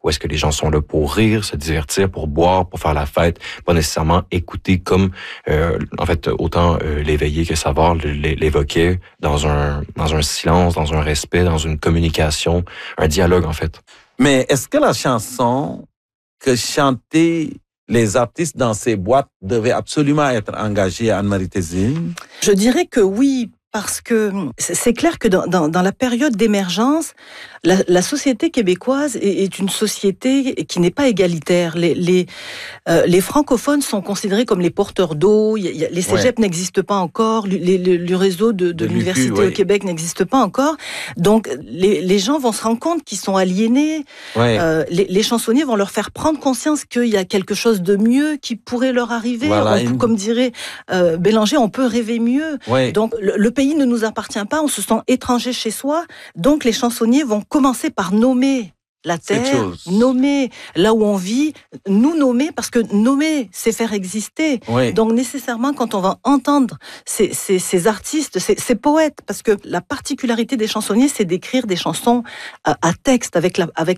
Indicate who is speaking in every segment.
Speaker 1: où est-ce que les gens sont là pour rire, se divertir, pour boire, pour faire la fête, pas nécessairement écouter comme, en fait, autant l'éveillé que Savard l'évoquait dans un silence, dans un respect, dans une communication, un dialogue, en fait.
Speaker 2: Mais est-ce que la chanson que chantaient les artistes dans ces boîtes devait absolument être engagée, Anne-Marie Tézine?
Speaker 3: Je dirais que oui, parce que c'est clair que dans la période d'émergence, la société québécoise est une société qui n'est pas égalitaire. Les francophones sont considérés comme les porteurs d'eau. Les cégeps n'existent pas encore. Le réseau de l'université au Québec n'existe pas encore. Donc, les gens vont se rendre compte qu'ils sont aliénés. Les chansonniers vont leur faire prendre conscience qu'il y a quelque chose de mieux qui pourrait leur arriver. Comme dirait Bélanger, on peut rêver mieux. Donc, le pays ne nous appartient pas. On se sent étranger chez soi. Donc, les chansonniers vont commencer par nommer la terre, nommer là où on vit, nous nommer, parce que nommer, c'est faire exister. Donc nécessairement, quand on va entendre ces artistes, ces poètes, parce que la particularité des chansonniers, c'est d'écrire des chansons à texte, avec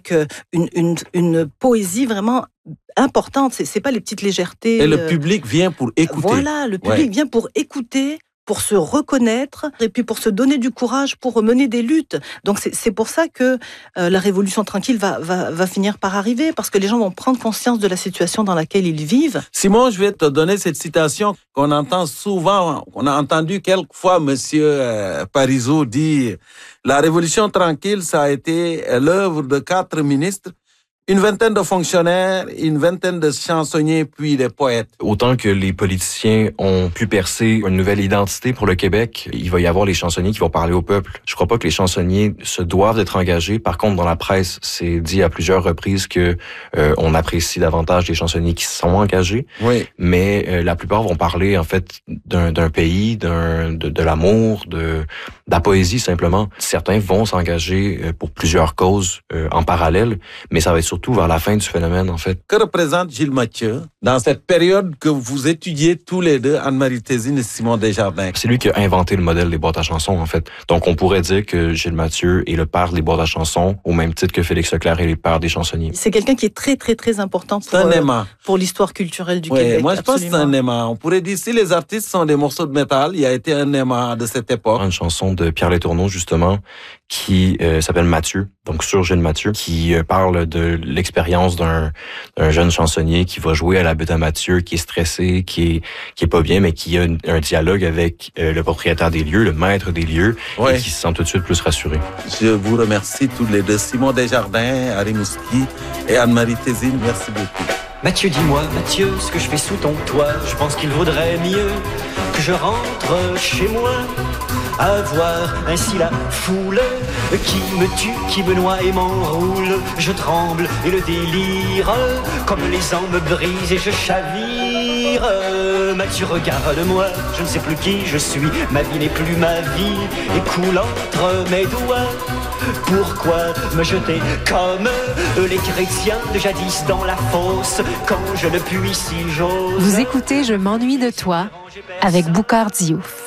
Speaker 3: une poésie vraiment importante. C'est pas les petites légèretés.
Speaker 2: Et le public vient pour écouter.
Speaker 3: Voilà, le public vient pour écouter, pour se reconnaître et puis pour se donner du courage pour mener des luttes. Donc c'est pour ça que la révolution tranquille va finir par arriver, parce que les gens vont prendre conscience de la situation dans laquelle ils vivent.
Speaker 2: Simon, je vais te donner cette citation qu'on entend souvent, qu'on a entendu quelquefois Monsieur Parizeau dire: la révolution tranquille, ça a été l'œuvre de 4 ministres, une vingtaine de fonctionnaires, une vingtaine de chansonniers, puis des poètes.
Speaker 1: Autant que les politiciens ont pu percer une nouvelle identité pour le Québec, il va y avoir les chansonniers qui vont parler au peuple. Je crois pas que les chansonniers se doivent d'être engagés. Par contre, dans la presse, c'est dit à plusieurs reprises que on apprécie davantage les chansonniers qui sont engagés. Mais la plupart vont parler, en fait, d'un pays, de l'amour, de la poésie, simplement. Certains vont s'engager pour plusieurs causes en parallèle, mais ça va être surtout vers la fin du phénomène, en fait.
Speaker 2: Que représente Gilles Mathieu dans cette période que vous étudiez tous les deux, Anne-Marie Tézine et Simon Desjardins?
Speaker 1: C'est lui qui a inventé le modèle des boîtes à chansons, en fait. Donc, on pourrait dire que Gilles Mathieu est le père des boîtes à chansons, au même titre que Félix Leclerc est le père des chansonniers.
Speaker 3: C'est quelqu'un qui est très, très, très important pour l'histoire culturelle du Québec.
Speaker 2: Moi, je pense que c'est un aimant. On pourrait dire, si les artistes sont des morceaux de métal, il a été un aimant de cette époque.
Speaker 1: Une chanson de Pierre Letourneau, justement, qui s'appelle Mathieu, donc sur Gilles Mathieu, qui parle de l'expérience d'un jeune chansonnier qui va jouer à la butte à Mathieu, qui est stressé, qui est pas bien, mais qui a un dialogue avec le propriétaire des lieux, le maître des lieux, et qui se sent tout de suite plus rassuré.
Speaker 2: Je vous remercie tous les deux, Simon Desjardins, Harry Mouski et Anne-Marie Tézine, merci beaucoup.
Speaker 4: Mathieu, dis-moi, Mathieu, ce que je fais sous ton toit, je pense qu'il vaudrait mieux que je rentre chez moi. Avoir ainsi la foule qui me tue, qui me noie et m'enroule. Je tremble et le délire, comme les ans me brisent et je chavire. Mathieu, regarde-moi, je ne sais plus qui je suis, ma vie n'est plus ma vie, et coule entre mes doigts. Pourquoi me jeter comme les chrétiens de jadis dans la fosse, quand je ne puis si j'ose?
Speaker 5: Vous écoutez Je m'ennuie de toi avec Boucard Diouf.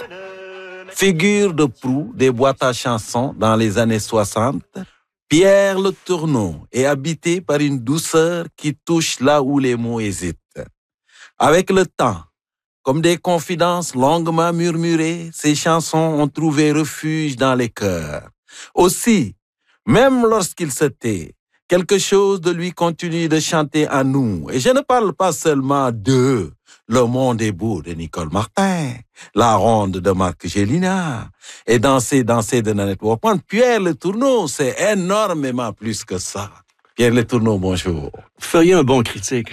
Speaker 2: Figure de proue des boîtes à chansons dans les années 60, Pierre Letourneau est habité par une douceur qui touche là où les mots hésitent. Avec le temps, comme des confidences longuement murmurées, ces chansons ont trouvé refuge dans les cœurs. Aussi, même lorsqu'il se tait, quelque chose de lui continue de chanter à nous. Et je ne parle pas seulement de Le monde est beau de Nicole Martin, La ronde de Marc Gélina et Danser, danser de Nanette Walkman. Pierre Letourneau, c'est énormément plus que ça. Pierre Letourneau, bonjour.
Speaker 6: Vous feriez un bon critique.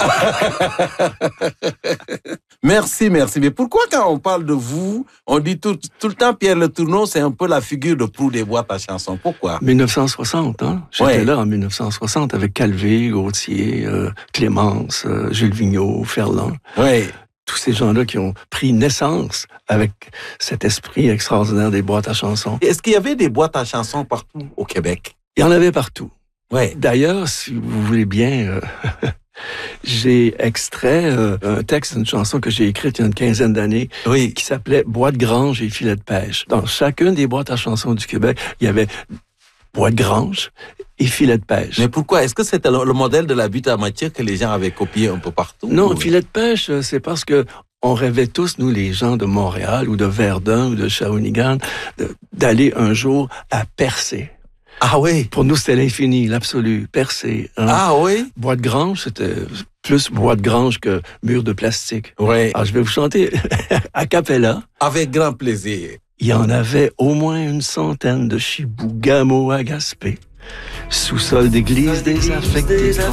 Speaker 2: Merci. Mais pourquoi quand on parle de vous, on dit tout le temps Pierre Letourneau, c'est un peu la figure de proue des boîtes à chansons. Pourquoi?
Speaker 6: 1960, hein? J'étais là en 1960 avec Calvé, Gauthier, Clémence, Jules Vigneault, Ferland.
Speaker 2: Oui.
Speaker 6: Tous ces gens-là qui ont pris naissance avec cet esprit extraordinaire des boîtes à chansons.
Speaker 2: Est-ce qu'il y avait des boîtes à chansons partout au Québec?
Speaker 6: Il y en avait partout.
Speaker 2: Ouais.
Speaker 6: D'ailleurs, si vous voulez bien, j'ai extrait un texte d'une chanson que j'ai écrite il y a une quinzaine d'années, qui s'appelait « Boîte grange et filet de pêche ». Dans chacune des boîtes à chansons du Québec, il y avait boîte grange et filet de pêche.
Speaker 2: Mais pourquoi? Est-ce que c'était le modèle de la butte à matière que les gens avaient copié un peu partout?
Speaker 6: Non, filet de pêche, c'est parce que on rêvait tous, nous, les gens de Montréal ou de Verdun ou de Shawinigan, d'aller un jour à Percé.
Speaker 2: Ah oui?
Speaker 6: Pour nous, c'était l'infini, l'absolu, Percé. Hein?
Speaker 2: Ah oui?
Speaker 6: Bois de Grange, c'était plus bois de grange que mur de plastique.
Speaker 2: Oui.
Speaker 6: Alors, je vais vous chanter a cappella.
Speaker 2: Avec grand plaisir.
Speaker 6: Il y en avait au moins une centaine de Chibougamau à Gaspé. Sous-sol d'église désaffecté,